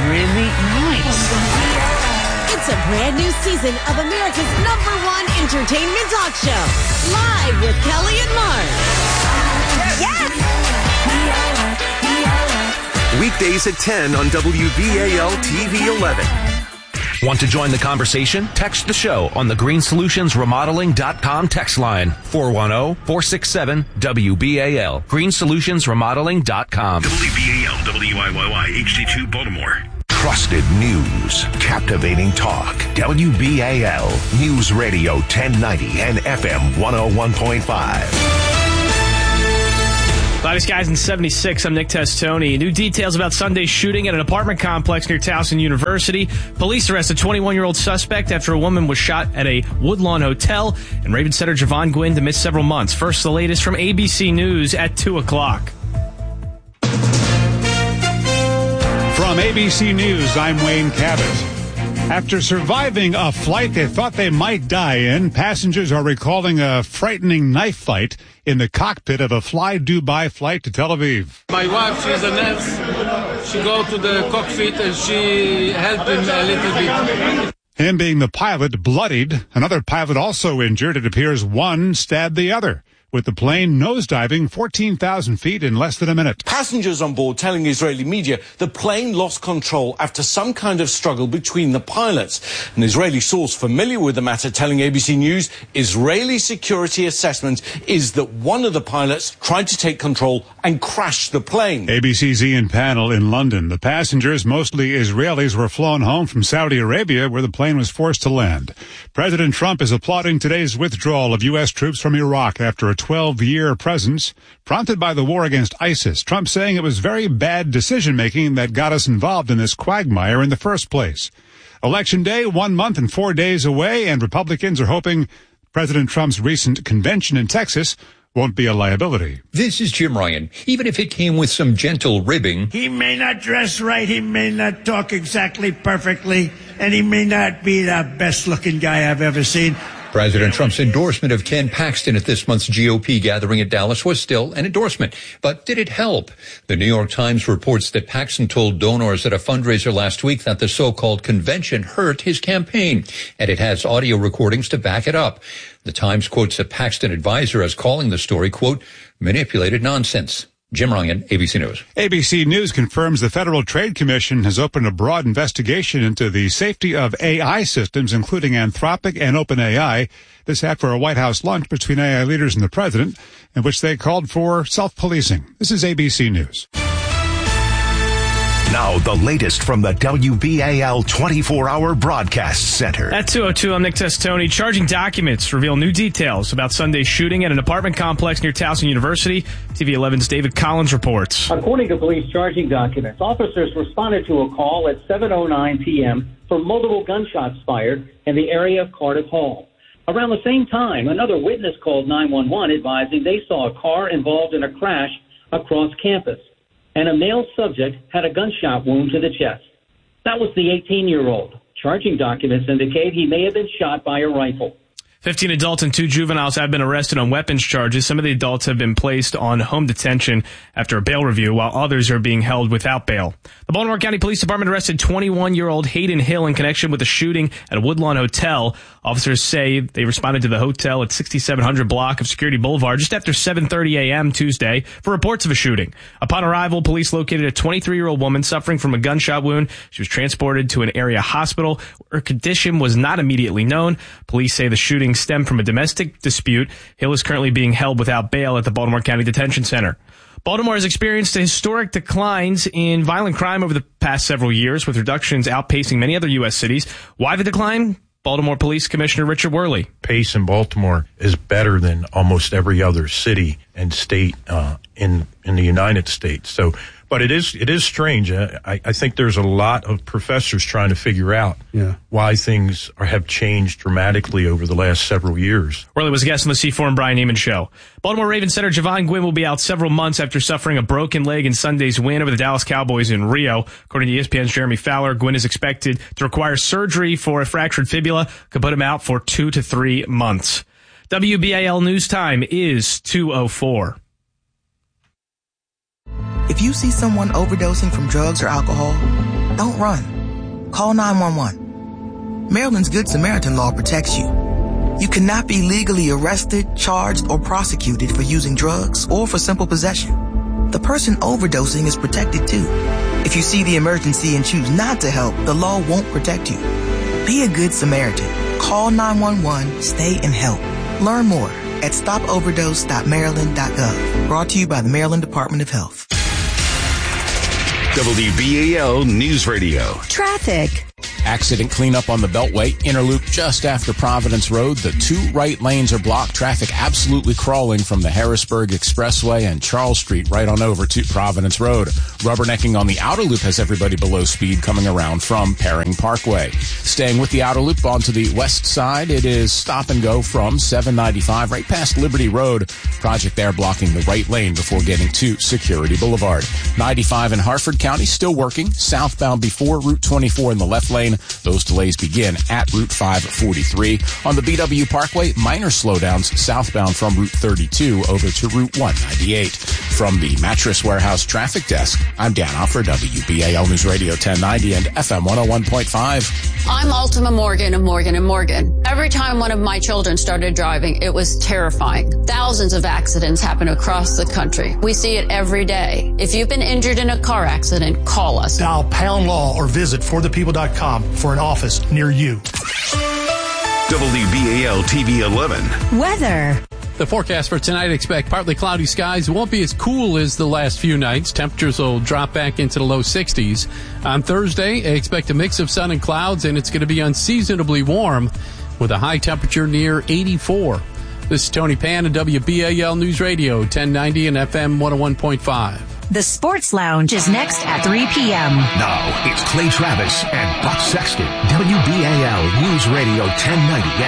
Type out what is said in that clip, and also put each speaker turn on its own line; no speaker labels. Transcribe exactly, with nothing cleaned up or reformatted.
really nice.
It's a brand new season of America's number one entertainment talk show. Live with Kelly and Mark.
Yes!
Weekdays at ten on W B A L T V eleven.
Want to join the conversation? Text the show on the green solutions remodeling dot com text line four one zero, four six seven, W B A L. green solutions remodeling dot com.
W B A L, W I Y Y, H D two, Baltimore.
Trusted news, captivating talk. W B A L News Radio ten ninety and F M one oh one point five.
Cloudy skies in seventy-six. I'm Nick Testoni. New details about Sunday's shooting at an apartment complex near Towson University. Police arrest a twenty-one-year-old suspect after a woman was shot at a Woodlawn hotel. And Ravens center Javon Gwynn to miss several months. First, the latest from A B C News at two o'clock.
From A B C News, I'm Wayne Cabot. After surviving a flight they thought they might die in, passengers are recalling a frightening knife fight in the cockpit of a Fly Dubai flight to Tel Aviv.
My wife, she's a nurse. She go to the cockpit and she helped him a little bit.
Him being the pilot, bloodied. Another pilot also injured. It appears one stabbed the other, with the plane nosediving fourteen thousand feet in less than a minute.
Passengers on board telling Israeli media the plane lost control after some kind of struggle between the pilots. An Israeli source familiar with the matter telling A B C News Israeli security assessment is that one of the pilots tried to take control and crashed the plane.
A B C's Ian Pannell in London. The passengers, mostly Israelis, were flown home from Saudi Arabia where the plane was forced to land. President Trump is applauding today's withdrawal of U S troops from Iraq after a twelve-year presence prompted by the war against ISIS. Trump saying it was very bad decision-making that got us involved in this quagmire in the first place. Election day, one month and four days away, and Republicans are hoping President Trump's recent convention in Texas won't be a liability.
This is Jim Ryan. Even if it came with some gentle ribbing.
He may not dress right, he may not talk exactly perfectly, and he may not be the best-looking guy I've ever seen.
President Trump's endorsement of Ken Paxton at this month's G O P gathering in Dallas was still an endorsement. But did it help? The New York Times reports that Paxton told donors at a fundraiser last week that the so-called convention hurt his campaign, and it has audio recordings to back it up. The Times quotes a Paxton advisor as calling the story, quote, manipulated nonsense. Jim Ryan, A B C News.
A B C News confirms the Federal Trade Commission has opened a broad investigation into the safety of A I systems, including Anthropic and OpenAI. This after a White House lunch between A I leaders and the president, in which they called for self-policing. This is A B C News.
Now, the latest from the W B A L twenty-four hour Broadcast Center.
At two oh two, I'm Nick Testoni. Charging documents reveal new details about Sunday's shooting at an apartment complex near Towson University. T V eleven's David Collins reports.
According to police charging documents, officers responded to a call at seven oh nine p.m. for multiple gunshots fired in the area of Cardiff Hall. Around the same time, another witness called nine one one advising they saw a car involved in a crash across campus, and a male subject had a gunshot wound to the chest. That was the eighteen-year-old. Charging documents indicate he may have been shot by a rifle.
fifteen adults and two juveniles have been arrested on weapons charges. Some of the adults have been placed on home detention after a bail review, while others are being held without bail. The Baltimore County Police Department arrested twenty-one-year-old Hayden Hill in connection with a shooting at a Woodlawn hotel. Officers say they responded to the hotel at sixty-seven hundred block of Security Boulevard just after seven thirty a.m. Tuesday for reports of a shooting. Upon arrival, police located a twenty-three-year-old woman suffering from a gunshot wound. She was transported to an area hospital. Her condition was not immediately known. Police say the shooting stemmed from a domestic dispute. Hill is currently being held without bail at the Baltimore County Detention Center. Baltimore has experienced historic declines in violent crime over the past several years, with reductions outpacing many other U S cities. Why the decline? Baltimore Police Commissioner Richard Worley.
Pace in Baltimore is better than almost every other city and state uh, in in the United States. So, but it is it is strange. I, I think there's a lot of professors trying to figure out yeah. why things are, have changed dramatically over the last several years.
Worley was a guest on the C four and Brian Neiman show. Baltimore Ravens center Javon Gwynn will be out several months after suffering a broken leg in Sunday's win over the Dallas Cowboys in Rio. According to E S P N's Jeremy Fowler, Gwynn is expected to require surgery for a fractured fibula, could put him out for two to three months. W B A L News Time is two oh four.
If you see someone overdosing from drugs or alcohol, don't run. Call nine one one. Maryland's Good Samaritan law protects you. You cannot be legally arrested, charged, or prosecuted for using drugs or for simple possession. The person overdosing is protected too. If you see the emergency and choose not to help, the law won't protect you. Be a Good Samaritan. Call nine one one, stay and help. Learn more at stop overdose dot maryland dot gov. Brought to you by the Maryland Department of Health.
W B A L News Radio.
Traffic. Accident cleanup on the Beltway inner loop just after Providence Road. The two right lanes are blocked. Traffic absolutely crawling from the Harrisburg Expressway and Charles Street right on over to Providence Road. Rubbernecking on the outer loop has everybody below speed coming around from Perring Parkway. Staying with the outer loop onto the west side, it is stop and go from seven ninety-five right past Liberty Road. Project there blocking the right lane before getting to Security Boulevard. ninety-five in Harford County still working southbound before Route twenty-four in the left lane. Those delays begin at Route five forty-three. On the B W Parkway, minor slowdowns southbound from Route thirty-two over to Route one ninety-eight. From the Mattress Warehouse Traffic Desk, I'm Dan Hoff for W B A L News Radio ten ninety and F M one oh one point five.
I'm Ultima Morgan of Morgan and Morgan. Every time one of my children started driving, it was terrifying. Thousands of accidents happen across the country. We see it every day. If you've been injured in a car accident, call us.
Dial pound law or visit for the people dot com for an office near you.
W B A L T V eleven.
Weather. The forecast for tonight, expect partly cloudy skies. It won't be as cool as the last few nights. Temperatures will drop back into the low sixties. On Thursday, expect a mix of sun and clouds, and it's going to be unseasonably warm with a high temperature near eighty-four. This is Tony Pan at W B A L News Radio, ten ninety and F M one oh one point five.
The Sports Lounge is next at three p.m.
Now, it's Clay Travis and Buck Sexton. W B A L News Radio ten ninety.